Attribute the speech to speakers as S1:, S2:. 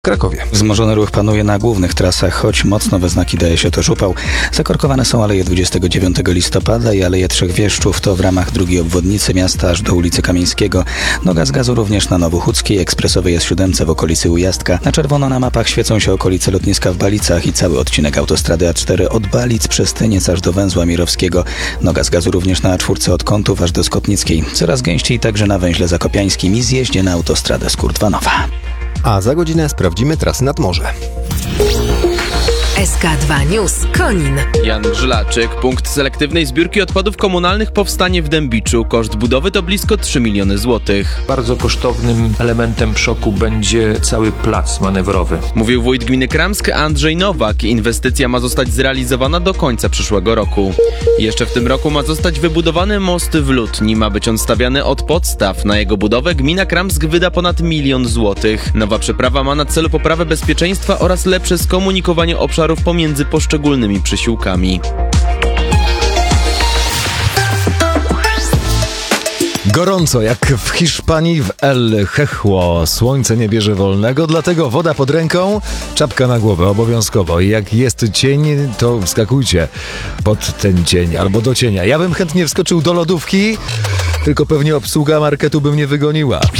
S1: w Krakowie.
S2: Wzmożony ruch panuje na głównych trasach, choć mocno we znaki daje się też upał. Zakorkowane są aleje 29 listopada i aleje Trzech Wieszczów, to w ramach drugiej obwodnicy miasta aż do ulicy Kamieńskiego. Noga z gazu również na Nowochódzkiej, ekspresowej S7 w okolicy Ujastka. Na czerwono na mapach świecą się okolice lotniska w Balicach i cały odcinek autostrady A4 od Balic przez Tyniec aż do węzła Mirowskiego. Noga z gazu również na A4 od Kątów aż do Skotnickiej. Coraz gęściej także na węźle zakopiańskim i zjeździe na autostradę Skurdwanowa.
S1: A za godzinę sprawdzimy trasy nad morze.
S3: SK2 News Konin.
S4: Jan Żlaczyk. Punkt selektywnej zbiórki odpadów komunalnych powstanie w Dębiczu. Koszt budowy to blisko 3 miliony złotych.
S5: Bardzo kosztownym elementem szoku będzie cały plac manewrowy.
S4: Mówił wójt gminy Kramsk Andrzej Nowak. Inwestycja ma zostać zrealizowana do końca przyszłego roku. Jeszcze w tym roku ma zostać wybudowany most w Lutni. Ma być on stawiany od podstaw. Na jego budowę gmina Kramsk wyda ponad 1 milion złotych. Nowa przeprawa ma na celu poprawę bezpieczeństwa oraz lepsze skomunikowanie obszarów pomiędzy poszczególnymi przysiłkami.
S6: Gorąco jak w Hiszpanii w El Hechło. Słońce nie bierze wolnego, dlatego woda pod ręką, czapka na głowę obowiązkowo. I jak jest cień, to wskakujcie pod ten cień albo do cienia. Ja bym chętnie wskoczył do lodówki, tylko pewnie obsługa marketu by mnie wygoniła.